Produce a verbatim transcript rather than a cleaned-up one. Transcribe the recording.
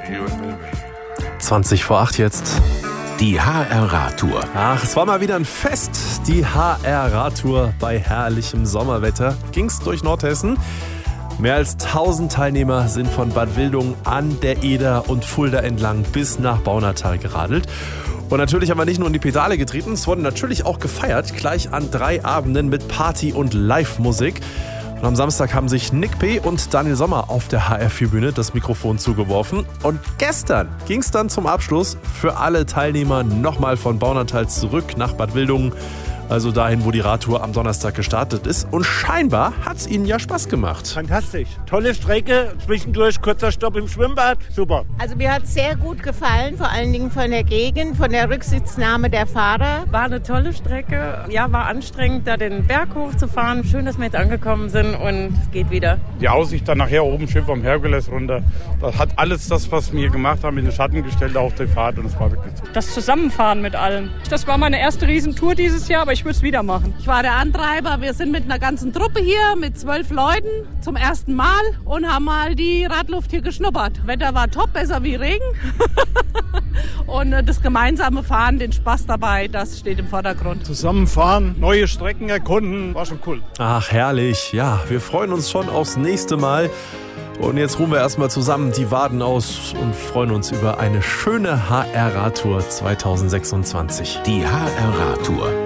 zwanzig vor acht jetzt. Die H R-Radtour. Ach, es war mal wieder ein Fest. Die H R-Radtour bei herrlichem Sommerwetter. Ging's durch Nordhessen. Mehr als tausend Teilnehmer sind von Bad Wildungen an der Eder und Fulda entlang bis nach Baunatal geradelt. Und natürlich haben wir nicht nur in die Pedale getreten, es wurde natürlich auch gefeiert, gleich an drei Abenden mit Party und Live-Musik. Und am Samstag haben sich Nick P. und Daniel Sommer auf der H R vier Bühne das Mikrofon zugeworfen. Und gestern ging es dann zum Abschluss für alle Teilnehmer nochmal von Baunatal zurück nach Bad Wildungen. Also dahin, wo die Radtour am Donnerstag gestartet ist. Und scheinbar hat es ihnen ja Spaß gemacht. Fantastisch. Tolle Strecke, zwischendurch kurzer Stopp im Schwimmbad. Super. Also mir hat es sehr gut gefallen, vor allen Dingen von der Gegend, von der Rücksitznahme der Fahrer. War eine tolle Strecke. Ja, war anstrengend, da den Berg hochzufahren. Schön, dass wir jetzt angekommen sind und es geht wieder. Die Aussicht dann nachher oben schön vom Herkules runter. Das hat alles das, was wir gemacht haben, in den Schatten gestellt auf der Fahrt. Und es war wirklich so. Das Zusammenfahren mit allen. Das war meine erste Riesentour dieses Jahr, aber ich würde es wieder machen. Ich war der Antreiber. Wir sind mit einer ganzen Truppe hier, mit zwölf Leuten zum ersten Mal und haben mal die Radluft hier geschnuppert. Wetter war top, besser wie Regen. Und das gemeinsame Fahren, den Spaß dabei, das steht im Vordergrund. Zusammenfahren, neue Strecken erkunden, war schon cool. Ach, herrlich. Ja, wir freuen uns schon aufs nächste Mal. Und jetzt ruhen wir erstmal zusammen die Waden aus und freuen uns über eine schöne H R-Radtour zwanzig sechsundzwanzig. Die H R-Radtour.